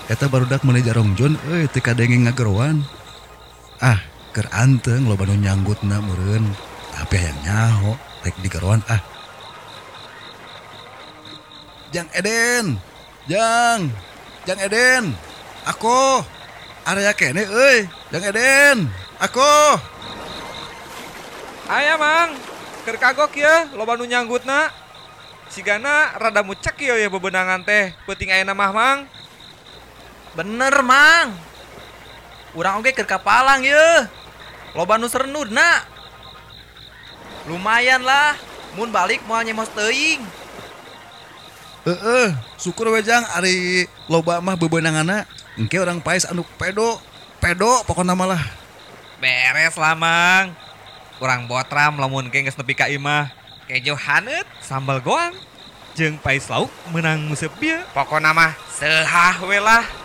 eta barudak meuli jarongjon teu kadenge ngageroan. Ah, keur anteng loba nu nyanggutna meureun. Tapi hayang nyaho rek digeroan ah. Jang Eden. Jang Eden. Aku area kene euy. Jang Eden. Aku. Aya mang, keur kagok ya loba nu nyanggutna. Sigana rada mucek ya bebenangan teh, peuting aya mah mang. Bener mang. Urang oge keur kapalang ye. Loba nu sernudna. Lumayan lah, mun balik moal nyemos teuing. Syukur we Jang ari loba mah bebenanganna. Engke orang paes anu pedo pokona mah lah. Beres lah mang. Urang botram lamun ke geus nepi ka imah. Kejo haneut sambal goang jeung pais lauk menang museup bieu. Pokona mah seuleuh we lah.